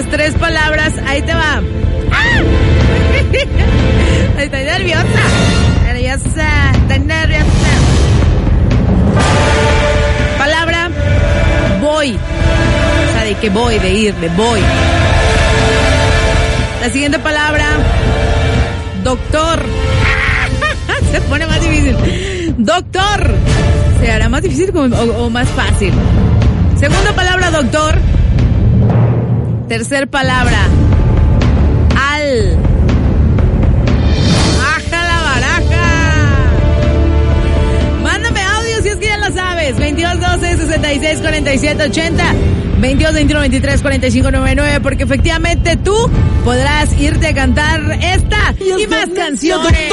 las 3 palabras. Ahí te va. Estoy nerviosa. Estoy nerviosa. Palabra, voy. O sea, de que voy, de ir, de voy. La siguiente palabra, doctor. Se pone más difícil. Doctor. ¿Se hará más difícil o más fácil? Segunda palabra, doctor. Tercer palabra, al. ¡Baja la baraja! Mándame audio si es que ya lo sabes. 2212-664780. 2221-234599. Porque efectivamente tú podrás irte a cantar esta y más canciones.